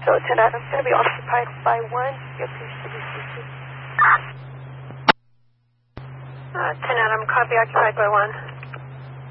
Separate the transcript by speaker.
Speaker 1: So 10 Adams going to be occupied by 1. Your please to be CC. 10 Adam, copy occupied by 1.